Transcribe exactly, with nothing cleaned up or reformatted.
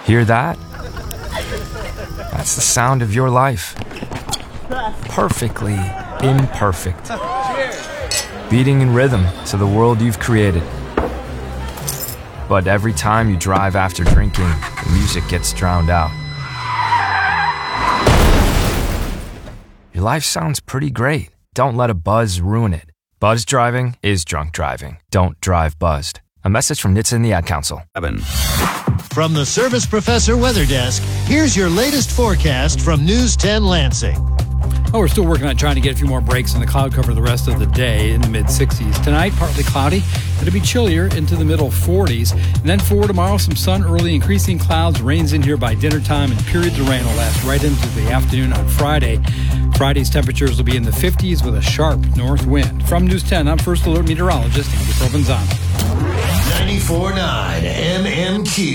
Hear that? That's the sound of your life. Perfectly imperfect. Beating in rhythm to the world you've created. But every time you drive after drinking, the music gets drowned out. Your life sounds pretty great. Don't let a buzz ruin it. Buzz driving is drunk driving. Don't drive buzzed. A message from N H T S A and the Ad Council. From the Service Professor Weather Desk, here's your latest forecast from News ten Lansing. Oh, we're still working on trying to get a few more breaks in the cloud cover the rest of the day in the mid-sixties. Tonight, partly cloudy. It'll be chillier into the middle forties. And then for tomorrow, some sun early, increasing clouds, rains in here by dinner time, and periods of rain will last right into the afternoon on Friday. Friday's temperatures will be in the fifties with a sharp north wind. From News ten, I'm First Alert Meteorologist Andy Provenzano. ninety-four point nine M M Q.